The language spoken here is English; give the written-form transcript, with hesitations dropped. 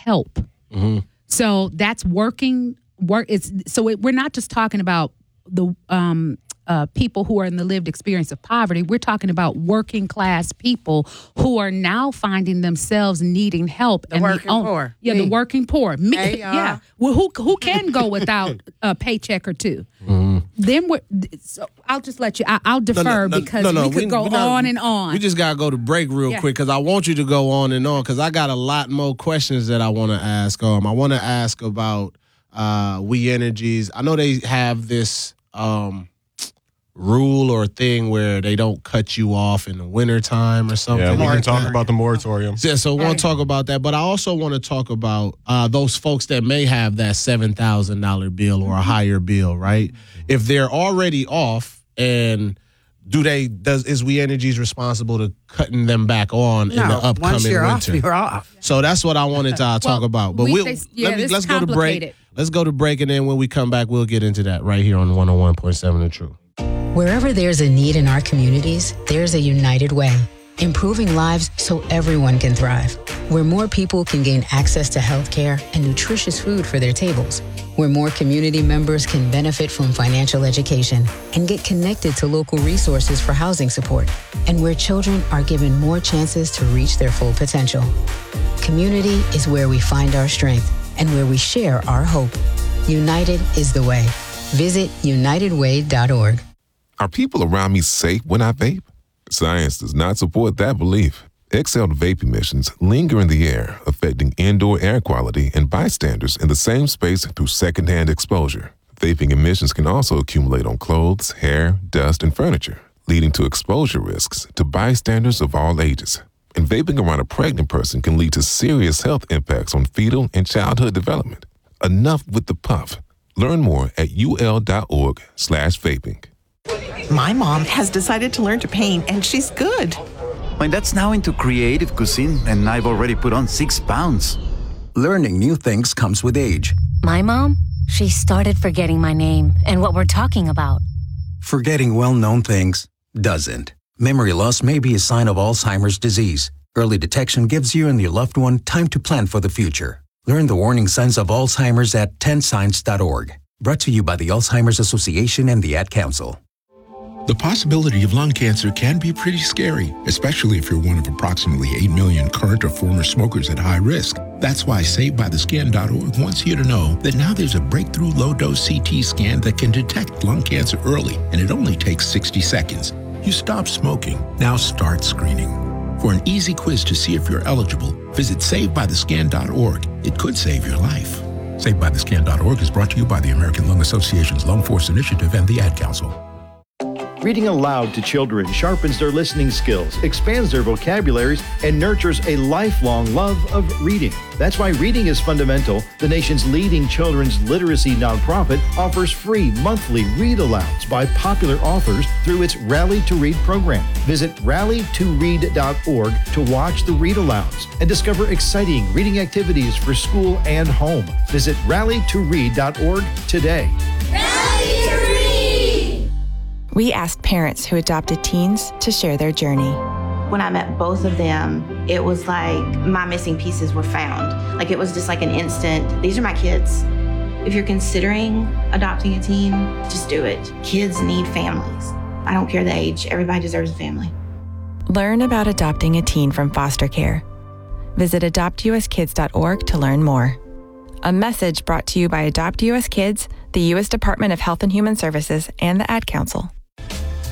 help. Mm-hmm. So that's we're not just talking about the people who are in the lived experience of poverty. We're talking about working class people who are now finding themselves needing help. The working poor. Yeah, the working poor. Me, hey, yeah. Well, who can go without a paycheck or two? Mm-hmm. Then so I'll just let you. I'll defer because we could go on and on. We just gotta go to break real quick because I want you to go on and on because I got a lot more questions that I want to ask. I want to ask about We Energies. I know they have this rule or thing where they don't cut you off in the wintertime or something. Yeah, we can talk about the moratorium. Yeah, so we'll talk about that. But I also want to talk about those folks that may have that $7,000 bill or a higher bill, right? If they're already off, and is We Energies responsible to cutting them back on in the upcoming once you're winter? Off, you're off. So that's what I wanted to talk about. But let's go to break. Let's go to break, and then when we come back, we'll get into that right here on 101.7 The Truth. Wherever there's a need in our communities, there's a United Way, improving lives so everyone can thrive. Where more people can gain access to healthcare and nutritious food for their tables. Where more community members can benefit from financial education and get connected to local resources for housing support. And where children are given more chances to reach their full potential. Community is where we find our strength and where we share our hope. United is the way. Visit unitedway.org. Are people around me safe when I vape? Science does not support that belief. Exhaled vape emissions linger in the air, affecting indoor air quality and bystanders in the same space through secondhand exposure. Vaping emissions can also accumulate on clothes, hair, dust, and furniture, leading to exposure risks to bystanders of all ages. And vaping around a pregnant person can lead to serious health impacts on fetal and childhood development. Enough with the puff. Learn more at ul.org/vaping. My mom has decided to learn to paint, and she's good. My dad's now into creative cuisine, and I've already put on 6 pounds. Learning new things comes with age. My mom, she started forgetting my name and what we're talking about. Forgetting well-known things doesn't. Memory loss may be a sign of Alzheimer's disease. Early detection gives you and your loved one time to plan for the future. Learn the warning signs of Alzheimer's at 10signs.org. Brought to you by the Alzheimer's Association and the Ad Council. The possibility of lung cancer can be pretty scary, especially if you're one of approximately 8 million current or former smokers at high risk. That's why SaveByTheScan.org wants you to know that now there's a breakthrough low-dose CT scan that can detect lung cancer early, and it only takes 60 seconds. You stop smoking, now start screening. For an easy quiz to see if you're eligible, visit SaveByTheScan.org. It could save your life. SaveByTheScan.org is brought to you by the American Lung Association's Lung Force Initiative and the Ad Council. Reading aloud to children sharpens their listening skills, expands their vocabularies, and nurtures a lifelong love of reading. That's why Reading is Fundamental, the nation's leading children's literacy nonprofit, offers free monthly read-alouds by popular authors through its Rally to Read program. Visit rallytoread.org to watch the read-alouds and discover exciting reading activities for school and home. Visit rallytoread.org today. Rally to Read! We asked parents who adopted teens to share their journey. When I met both of them, it was like my missing pieces were found. Like it was just like an instant, these are my kids. If you're considering adopting a teen, just do it. Kids need families. I don't care the age, everybody deserves a family. Learn about adopting a teen from foster care. Visit adoptuskids.org to learn more. A message brought to you by Adopt US Kids, the U.S. Department of Health and Human Services, and the Ad Council.